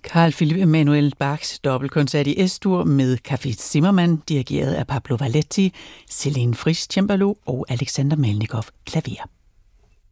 Carl Philipp Emanuel Bachs dobbeltkoncert i S-dur med Café Zimmermann, dirigeret af Pablo Valletti, Celine Frisch cembalo og Alexander Melnikov klaver.